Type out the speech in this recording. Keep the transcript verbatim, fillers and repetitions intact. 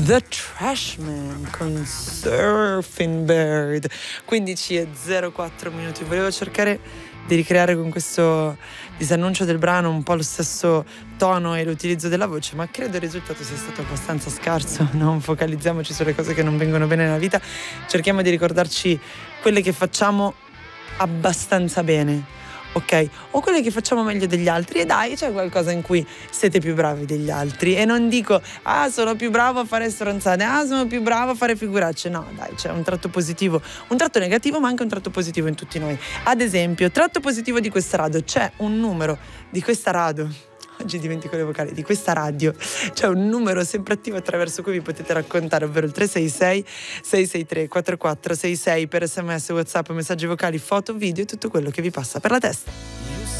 The Trashman con Surfing Bird. Quindici e zero quattro minuti. Volevo cercare di ricreare con questo disannuncio del brano un po' lo stesso tono e l'utilizzo della voce, ma credo il risultato sia stato abbastanza scarso. Non focalizziamoci sulle cose che non vengono bene nella vita, cerchiamo di ricordarci quelle che facciamo abbastanza bene, ok? O quelle che facciamo meglio degli altri, e dai, c'è qualcosa in cui siete più bravi degli altri, e non dico ah sono più bravo a fare stronzate, ah sono più bravo a fare figuracce, no dai, c'è un tratto positivo, un tratto negativo, ma anche un tratto positivo in tutti noi. Ad esempio, tratto positivo di questa radio, c'è un numero di questa radio, oggi dimentico le vocali, di questa radio, c'è un numero sempre attivo attraverso cui vi potete raccontare, ovvero il tre sei sei sei sei tre quattro quattro sei sei per sms, whatsapp, messaggi vocali, foto, video e tutto quello che vi passa per la testa.